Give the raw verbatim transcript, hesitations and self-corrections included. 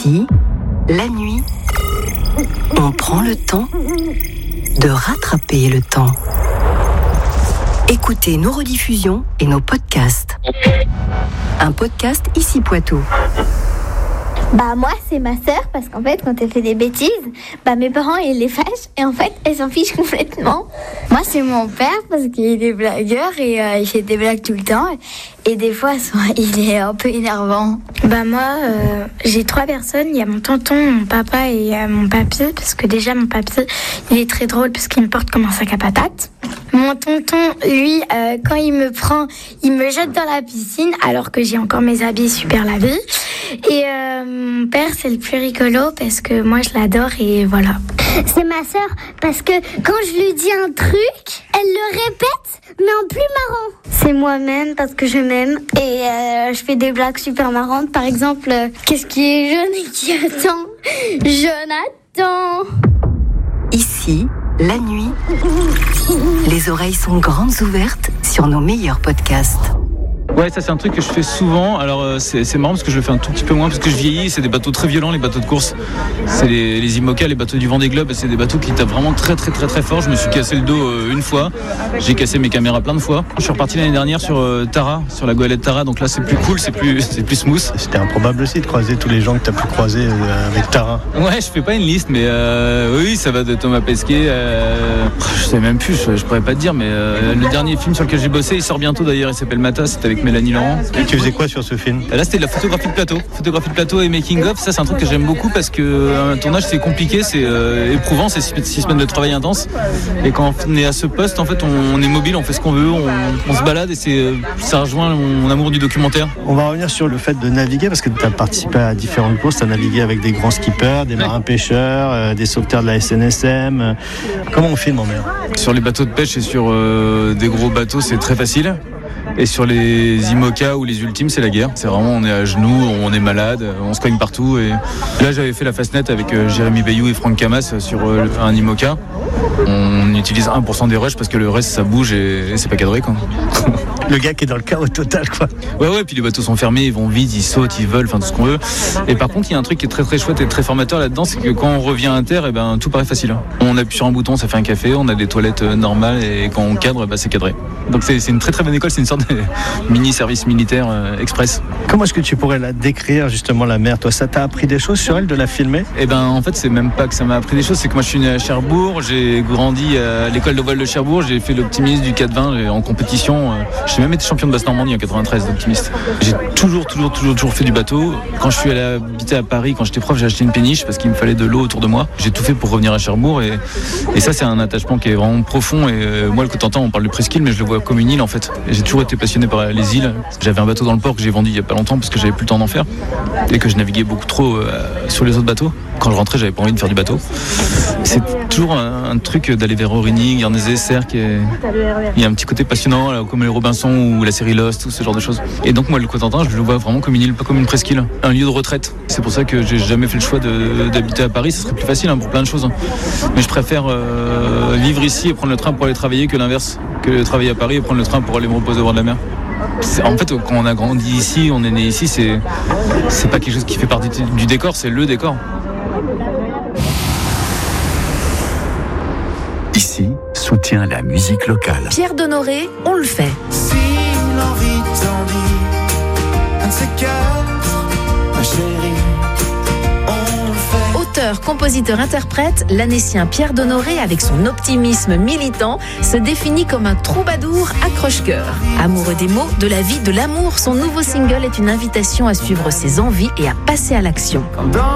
Ici, la nuit, on prend le temps de rattraper le temps. Écoutez nos rediffusions et nos podcasts. Un podcast Ici Poitou. Bah moi c'est ma sœur parce qu'en fait quand elle fait des bêtises, bah mes parents ils les fâchent et en fait elle s'en fiche complètement. Moi c'est mon père parce qu'il est blagueur et euh, il fait des blagues tout le temps et des fois il est un peu énervant. Bah moi euh, j'ai trois personnes, il y a mon tonton, mon papa et euh, mon papy parce que déjà mon papy il est très drôle parce qu'il me porte comme un sac à patates. Mon tonton, lui, euh, quand il me prend, il me jette dans la piscine alors que j'ai encore mes habits super lavés. Et euh, mon père, c'est le plus rigolo parce que moi, je l'adore et voilà. C'est ma sœur parce que quand je lui dis un truc, elle le répète, mais en plus marrant. C'est moi-même parce que je m'aime et euh, je fais des blagues super marrantes. Par exemple, euh, qu'est-ce qui est jeune et qui attend ? Jonathan. Ici, la nuit, les oreilles sont grandes ouvertes sur nos meilleurs podcasts. Ouais, ça c'est un truc que je fais souvent. Alors euh, c'est, c'est marrant parce que je le fais un tout petit peu moins parce que je vieillis. C'est des bateaux très violents, les bateaux de course. C'est les, les IMOCA, les bateaux du Vendée Globe. C'est des bateaux qui tapent vraiment très très très très fort. Je me suis cassé le dos euh, une fois. J'ai cassé mes caméras plein de fois. Je suis reparti l'année dernière sur euh, Tara, sur la goélette Tara. Donc là c'est plus cool, c'est plus c'est plus smooth. C'était improbable aussi de croiser tous les gens que tu as pu croiser euh, avec Tara. Ouais, je fais pas une liste, mais euh, oui, ça va de Thomas Pesquet. Euh, je sais même plus, je, je pourrais pas te dire, mais euh, le dernier film sur lequel j'ai bossé, il sort bientôt d'ailleurs. Il s'appelle Mata. C'était avec Mélanie Laurent. Et tu faisais quoi sur ce film ? Là c'était de la photographie de plateau, photographie de plateau et making of. Ça c'est un truc que j'aime beaucoup parce que un tournage c'est compliqué, c'est euh, éprouvant, c'est six, six semaines de travail intense. Et quand on est à ce poste, en fait, on, on est mobile, on fait ce qu'on veut, on, on se balade et c'est ça rejoint mon amour du documentaire. On va revenir sur le fait de naviguer parce que tu as participé à différentes courses, tu as navigué avec des grands skippers, des marins pêcheurs, euh, des sauveteurs de la S N S M. Comment on filme en mer ? Sur les bateaux de pêche et sur euh, des gros bateaux, c'est très facile. Et sur les IMOCA ou les ultimes, c'est la guerre. C'est vraiment, on est à genoux, on est malade, on se cogne partout. Et là, j'avais fait la Fastnet avec euh, Jérémy Bayou et Franck Camas sur euh, un IMOCA. On utilise un pour cent des rushs parce que le reste, ça bouge et, et c'est pas cadré, quoi. Le gars qui est dans le chaos total, quoi. Ouais, ouais, puis les bateaux sont fermés, ils vont vite, ils sautent, ils volent, enfin tout ce qu'on veut. Et par contre, il y a un truc qui est très très chouette et très formateur là-dedans, c'est que quand on revient à terre, et ben, tout paraît facile. On appuie sur un bouton, ça fait un café, on a des toilettes normales et quand on cadre, bah, c'est cadré. Donc c'est, c'est une très très bonne école, c'est une sorte de mini-service militaire euh, express. Comment est-ce que tu pourrais la décrire, justement, la mer ? Toi, ça t'a appris des choses sur elle, de la filmer ? Eh ben, en fait, c'est même pas que ça m'a appris des choses, c'est que moi je suis né à Cherbourg, j'ai grandi à l'école de voile de Cherbourg, j'ai fait l'optimiste du quatre vingt en compétition. J'ai même été champion de Basse-Normandie en quatre-vingt-treize d'optimiste. J'ai toujours, toujours, toujours, toujours fait du bateau. Quand je suis allé habiter à Paris, quand j'étais prof, j'ai acheté une péniche parce qu'il me fallait de l'eau autour de moi. J'ai tout fait pour revenir à Cherbourg et, et ça, c'est un attachement qui est vraiment profond. Et euh, moi, le Cotentin, on parle de presqu'île, mais je le vois comme une île en fait. Et j'ai toujours été passionné par les îles. J'avais un bateau dans le port que j'ai vendu il y a pas longtemps parce que j'avais plus le temps d'en faire et que je naviguais beaucoup trop euh, sur les autres bateaux. Quand je rentrais, j'avais pas envie de faire du bateau. C'est toujours un, un truc d'aller vers Aurigny, Guernesey, Serres. Et... il y a un petit côté passionnant, là, comme les Robinson ou la série Lost, tout ce genre de choses. Et donc moi, le Cotentin, je le vois vraiment comme une île, pas comme une presqu'île, un lieu de retraite. C'est pour ça que j'ai jamais fait le choix de, d'habiter à Paris. Ce serait plus facile hein, pour plein de choses. Mais je préfère euh, vivre ici et prendre le train pour aller travailler que l'inverse, que travailler à Paris et prendre le train pour aller me reposer au bord de la mer. C'est, en fait, quand on a grandi ici, on est né ici, c'est, c'est pas quelque chose qui fait partie du décor, c'est le décor. Ici, soutient la musique locale. Pierre Donoré, on le fait. Si l'envie t'en dit, un de ces quatre, ma chérie, on le fait. Auteur, compositeur, interprète, l'annécien Pierre Donoré, avec son optimisme militant, se définit comme un troubadour accroche-cœur. Amoureux des mots, de la vie, de l'amour, son nouveau single est une invitation à suivre ses envies et à passer à l'action.